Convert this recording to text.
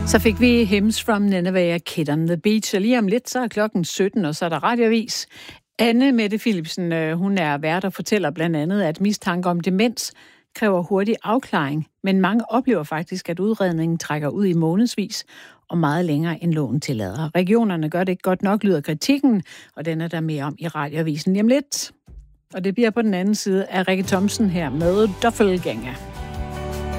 Så fik vi Hymns from Nineveh og Kid on the Beach, og lige om lidt, så er klokken 17, og så er der radioavis. Anne Mette Philipsen, hun er vært og fortæller blandt andet, at mistanke om demens kræver hurtig afklaring, men mange oplever faktisk, at udredningen trækker ud i månedsvis og meget længere end loven tillader. Regionerne gør det ikke godt nok, lyder kritikken, og den er der mere om i radioavisen lige om lidt. Og det bliver på den anden side af Rikke Thomsen her med Doppelgænger.